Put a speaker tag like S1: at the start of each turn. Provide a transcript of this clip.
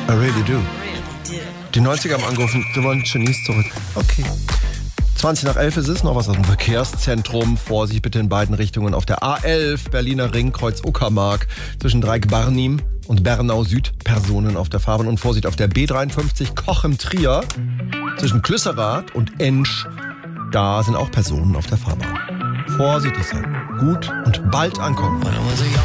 S1: I really do. Die 90er haben angerufen, sie wollen Genies zurück. Okay. 20:11 ist es, noch was aus dem Verkehrszentrum. Vorsicht bitte in beiden Richtungen auf der A11, Berliner Ring, Kreuz Uckermark. Zwischen Dreieck-Barnim und Bernau Süd Personen auf der Fahrbahn. Und Vorsicht auf der B53 Cochem-Trier. Zwischen Klüsserath und Ensch, da sind auch Personen auf der Fahrbahn. Vorsichtig sein. Gut und bald ankommen.